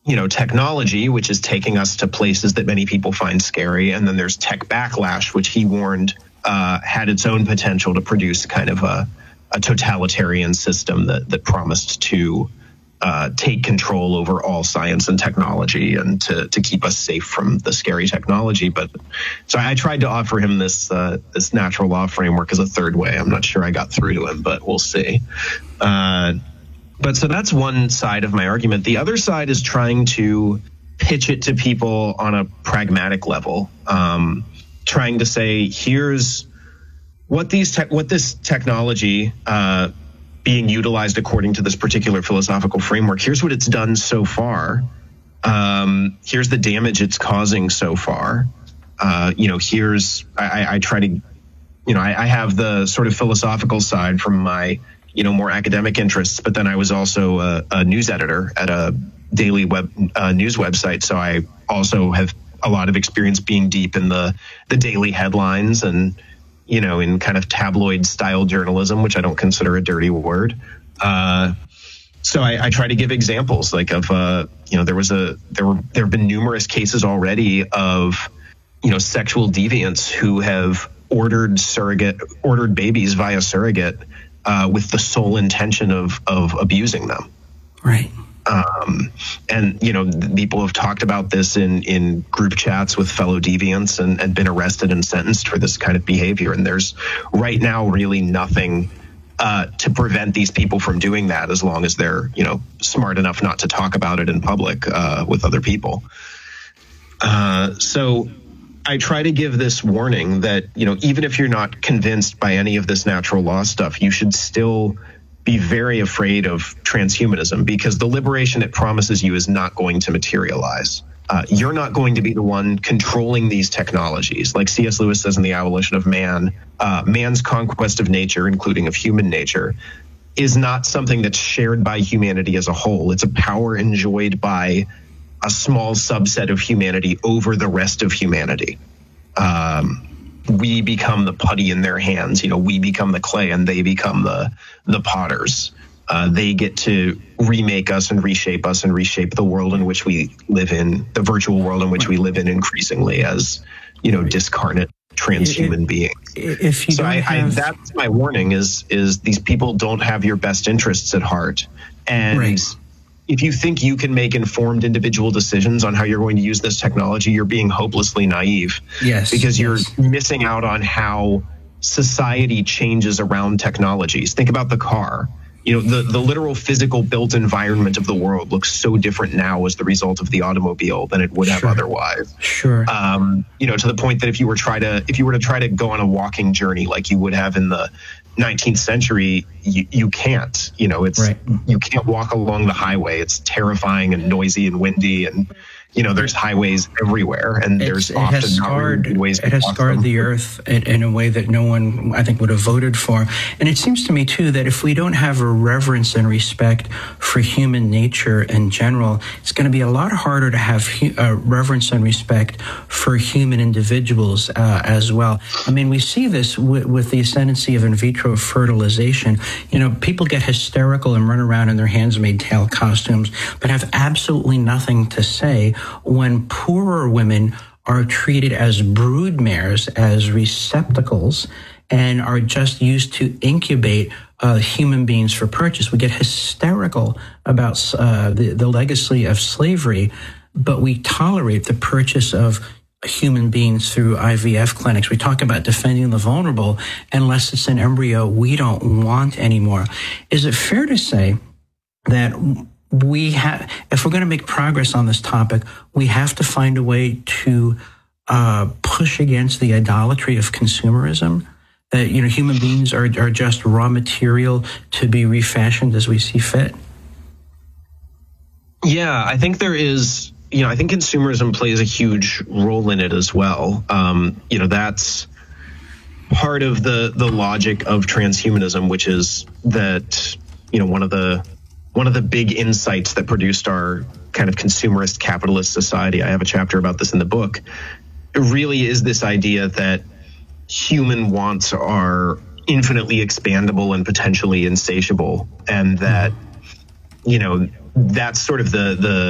technology, which is taking us to places that many people find scary. And then there's tech backlash, which he warned had its own potential to produce kind of a totalitarian system that promised to take control over all science and technology and to keep us safe from the scary technology. But so I tried to offer him this natural law framework as a third way. I'm not sure I got through to him, but we'll see. But so that's one side of my argument. The other side is trying to pitch it to people on a pragmatic level, trying to say, here's what this technology being utilized according to this particular philosophical framework. Here's what it's done so far. Here's the damage it's causing so far. I try to, I have the sort of philosophical side from my more academic interests, but then I was also a news editor at a daily web news website. So I also have a lot of experience being deep in the daily headlines and, in kind of tabloid style journalism, which I don't consider a dirty word. So I try to give examples there have been numerous cases already of, sexual deviants who have ordered babies via surrogate, with the sole intention of abusing them. Right. And, people have talked about this in group chats with fellow deviants and been arrested and sentenced for this kind of behavior. And there's right now really nothing to prevent these people from doing that as long as they're, smart enough not to talk about it in public with other people. So I try to give this warning that, even if you're not convinced by any of this natural law stuff, you should still be very afraid of transhumanism, because the liberation it promises you is not going to materialize. You're not going to be the one controlling these technologies. Like C.S. Lewis says in The Abolition of Man, man's conquest of nature, including of human nature, is not something that's shared by humanity as a whole. It's a power enjoyed by a small subset of humanity over the rest of humanity. We become the putty in their hands. We become the clay and they become the potters. They get to remake us and reshape the world in which we live in, the virtual world in which we live in increasingly as, discarnate transhuman beings. That's my warning is these people don't have your best interests at heart. And right. If you think you can make informed individual decisions on how you're going to use this technology, you're being hopelessly naive. Yes. Because you're missing out on how society changes around technologies. Think about the car. The literal physical built environment of the world looks so different now as the result of the automobile than it would have otherwise. Sure. To the point that if you were to try to go on a walking journey like you would have in the 19th century, you can't. You can't walk along the highway. It's terrifying and noisy and windy, and there's highways everywhere, and it has scarred the earth in a way that no one, I think, would have voted for. And it seems to me, too, that if we don't have a reverence and respect for human nature in general, it's going to be a lot harder to have reverence and respect for human individuals as well. I mean, we see this with the ascendancy of in vitro fertilization. People get hysterical and run around in their handmaid's tale costumes, but have absolutely nothing to say when poorer women are treated as broodmares, as receptacles, and are just used to incubate human beings for purchase. We get hysterical about the legacy of slavery, but we tolerate the purchase of human beings through IVF clinics. We talk about defending the vulnerable unless it's an embryo we don't want anymore. Is it fair to say that if we're going to make progress on this topic, we have to find a way to push against the idolatry of consumerism? That human beings are just raw material to be refashioned as we see fit. Yeah, I think there is. I think consumerism plays a huge role in it as well. That's part of the logic of transhumanism, which is that one of the big insights that produced our kind of consumerist capitalist society, I have a chapter about this in the book, it really is this idea that human wants are infinitely expandable and potentially insatiable, and that, that's sort of the